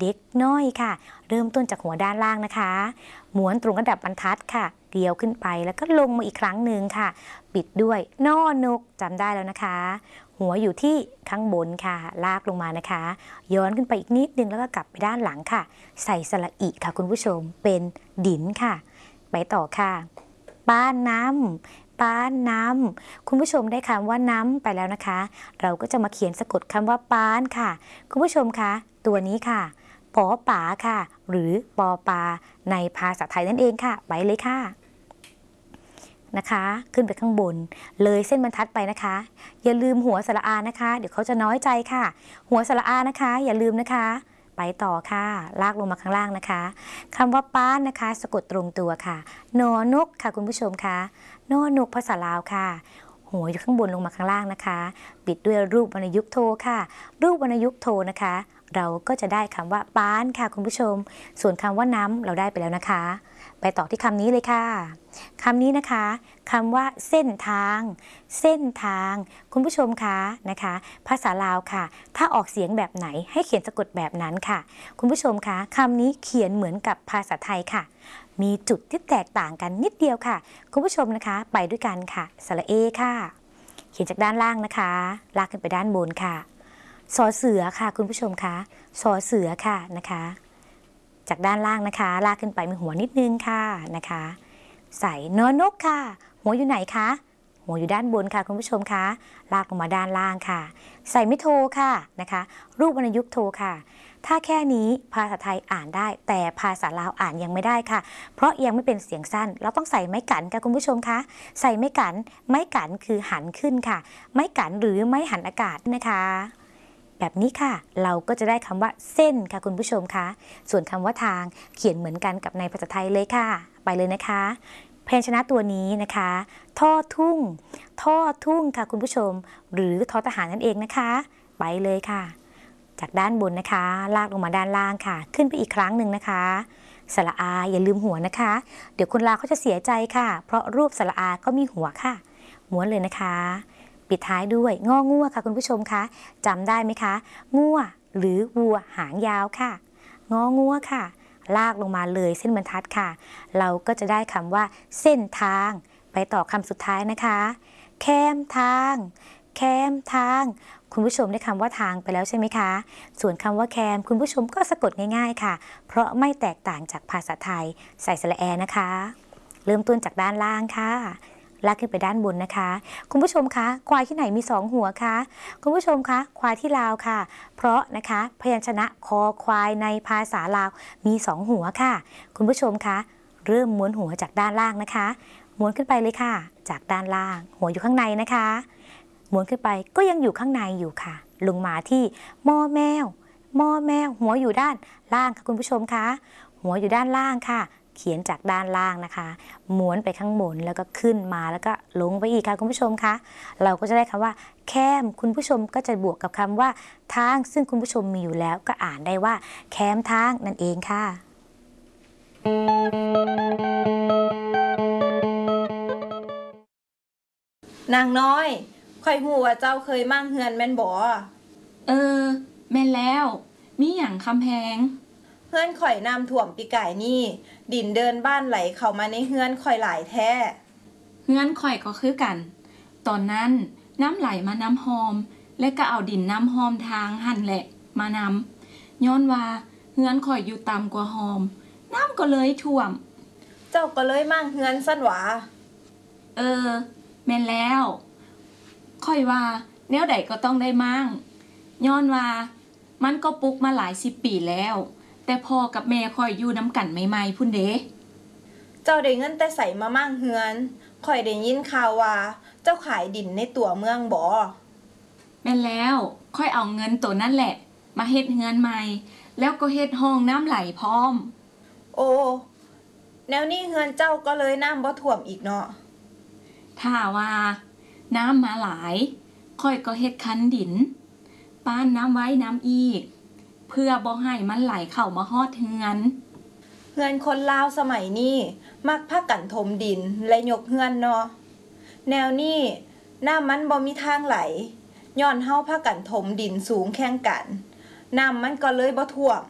เด็กน้อยค่ะเริ่มต้นจากหัวด้านล่างนะคะม้วนตรงระดับบรรทัดค่ะเกลียวขึ้นไปแล้วก็ลงมาอีกครั้งหนึ่งค่ะปิดด้วยนอนกจำได้แล้วนะคะหัวอยู่ที่ข้างบนค่ะลากลงมานะคะย้อนขึ้นไปอีกนิดนึงแล้วก็กลับไปด้านหลังค่ะใส่สระอิค่ะคุณผู้ชมเป็นดินค่ะไปต่อค่ะป้านน้ำป้านน้ำคุณผู้ชมได้คำว่าน้ำไปแล้วนะคะเราก็จะมาเขียนสะกดคำว่าป้านค่ะคุณผู้ชมคะตัวนี้ค่ะปอป๋าค่ะหรือปอปาในภาษาไทยนั่นเองค่ะไปเลยค่ะนะคะขึ้นไปข้างบนเลยเส้นบรรทัดไปนะคะอย่าลืมหัวสระอานะคะเดี๋ยวเขาจะน้อยใจค่ะหัวสระอานะคะอย่าลืมนะคะไปต่อค่ะลากลงมาข้างล่างนะคะคำว่าป้านนะคะสะกดตรงตัวค่ะนอนกค่ะคุณผู้ชมค่ะนอนกภาษาลาวค่ะหัวอยู่ข้างบนลงมาข้างล่างนะคะปิดด้วยรูปวรรณยุกต์โทค่ะรูปวรรณยุกต์โทนะคะเราก็จะได้คำว่าป้านค่ะคุณผู้ชมส่วนคำว่าน้ำเราได้ไปแล้วนะคะไปต่อที่คำนี้เลยค่ะคำนี้นะคะคำว่าเส้นทางเส้นทางคุณผู้ชมคะนะคะภาษาลาวค่ะถ้าออกเสียงแบบไหนให้เขียนสะกดแบบนั้นค่ะคุณผู้ชมคะคำนี้เขียนเหมือนกับภาษาไทยค่ะมีจุดที่แตกต่างกันนิดเดียวค่ะคุณผู้ชมนะคะไปด้วยกันค่ะสระเอค่ะเขียนจากด้านล่างนะคะลากขึ้นไปด้านบนค่ะสอเสือค่ะคุณผู้ชมคะสอเสือค่ะนะคะจากด้านล่างนะคะลากขึ้นไปมีหัวนิดนึงค่ะนะคะใส่นอนกค่ะหัวอยู่ไหนคะหัวอยู่ด้านบนค่ะคุณผู้ชมคะลากลงมาด้านล่างค่ะใส่ไม่โทค่ะนะคะรูปวรรณยุกต์โทค่ะถ้าแค่นี้ภาษาไทยอ่านได้แต่ภาษาลาวอ่านยังไม่ได้ค่ะเพราะยังไม่เป็นเสียงสั้นเราต้องใส่ไม้กันค่ะคุณผู้ชมคะใส่ไม้กันคือหันขึ้นค่ะไม้กันหรือไม้หันอากาศนะคะแบบนี้ค่ะเราก็จะได้คำว่าเส้นค่ะคุณผู้ชมคะส่วนคำว่าทางเขียนเหมือนกันกับในภาษาไทยเลยค่ะไปเลยนะคะพยัญชนะตัวนี้นะคะท่อทุ่งค่ะคุณผู้ชมหรือทอทหารนั่นเองนะคะไปเลยค่ะจากด้านบนนะคะลากลงมาด้านล่างค่ะขึ้นไปอีกครั้งหนึ่งนะคะสระอาอย่าลืมหัวนะคะเดี๋ยวคนลาวเขาจะเสียใจค่ะเพราะรูปสระอาก็มีหัวค่ะม้วนเลยนะคะปิดท้ายด้วยงองัวค่ะคุณผู้ชมคะจำได้ไหมคะงัวหรือวัวหางยาวค่ะงองัวค่ะลากลงมาเลยเส้นบรรทัดค่ะเราก็จะได้คำว่าเส้นทางไปต่อคำสุดท้ายนะคะแคมทางคุณผู้ชมได้คำว่าทางไปแล้วใช่ไหมคะส่วนคำว่าแคมคุณผู้ชมก็สะกดง่ายๆค่ะเพราะไม่แตกต่างจากภาษาไทยใส่สระแอนะคะเริ่มต้นจากด้านล่างค่ะลากขึ้นไปด้านบนนะคะคุณผู้ชมคะควายที่ไหนมี2หัวคะคุณผู้ชมคะควายที่ลาวค่ะเพราะนะคะพยัญชนะคอควายในภาษาลาวมี2หัวค่ะคุณผู้ชมคะเริ่มม้วนหัวจากด้านล่างนะคะม้วนขึ้นไปเลยค่ะจากด้านล่างหัวอยู่ข้างในนะคะม้วนขึ้นไปก็ยังอยู่ข้างในอยู่ค่ะลงมาที่มอแมวหัวอยู่ด้านล่างค่ะคุณผู้ชมคะหัวอยู่ด้านล่างค่ะเขียนจากด้านล่างนะคะม้วนไปข้างบนแล้วก็ขึ้นมาแล้วก็ลงไปอีกค่ะคุณผู้ชมคะเราก็จะได้คำว่าแคมคุณผู้ชมก็จะบวกกับคำว่าทางซึ่งคุณผู้ชมมีอยู่แล้วก็อ่านได้ว่าแคมทางนั่นเองค่ะนางน้อยข่อยหูว่าเจ้าเคยมั่งเฮือนแม่นบ่แม่นแล้วมีหยังคำแพงเฮือนข่อยน้ำท่วมปีก่ายนี่ดินเดินบ้านไหลเข้ามาในเฮือนข่อยหลายแท้เฮือนข่อยก็คือกันตอนนั้นน้ำไหลมาน้ำหอมและก็เอาดินน้ำหอมทางหั่นแหละมานำย้อนว่าเฮือนข่อยอยู่ต่ำกว่าหอมน้ำก็เลยท่วมเจ้าก็เลยมั่งเฮือนซั่นหวาแม่นแล้วค่อยว่าแนวใดก็ต้องได้มั่งย้อนว่ามันก็ปลูกมาหลาย10 ปีแล้วแต่พ่อกับแม่ค่อยอยู่น้ำกันใหม่ๆพุ่นเด้เจ้าได้เงินแต่ใส่มามั่งเฮือนค่อยได้ยินข่าวว่าเจ้าขายดินในตัวเมืองบ่แม่นแล้วค่อยเอาเงินตัวนั่นแหละมาเฮ็ดเฮือนใหม่แล้วก็เฮ็ดห้องน้ำไหลพร้อมโอ้แนวนี้เฮือนเจ้าก็เลยน้ำบ่ท่วมอีกเนาะถ้าว่าน้ำมาหลายค่อยก็เฮ็ดคันดินป้านน้ำไว้น้ำอีกเพื่อบ่ให้มันไหลเข้ามาฮอดเฮือนคนลาวสมัยนี้มักพากันถมดินและยกเฮือนเนาะแนวนี้น้ำมันบ่มีทางไหลย้อนเฮาพากันถมดินสูงแข่งกันน้ำมันก็เลยบ่ท่วม